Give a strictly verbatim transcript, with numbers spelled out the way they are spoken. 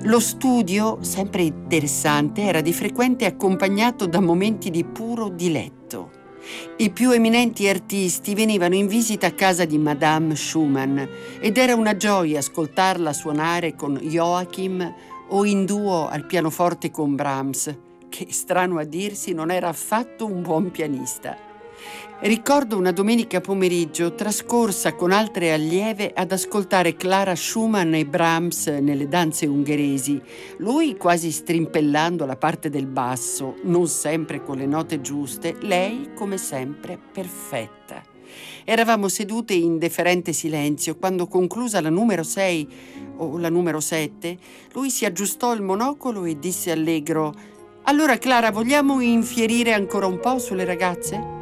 Lo studio, sempre interessante, era di frequente accompagnato da momenti di puro diletto. I più eminenti artisti venivano in visita a casa di Madame Schumann ed era una gioia ascoltarla suonare con Joachim o in duo al pianoforte con Brahms, che, strano a dirsi, non era affatto un buon pianista. Ricordo una domenica pomeriggio trascorsa con altre allieve ad ascoltare Clara Schumann e Brahms nelle danze ungheresi, lui quasi strimpellando la parte del basso, non sempre con le note giuste, lei come sempre perfetta. Eravamo sedute in deferente silenzio quando, conclusa la numero sei o la numero sette, lui si aggiustò il monocolo e disse allegro: «Allora, Clara, vogliamo infierire ancora un po' sulle ragazze?»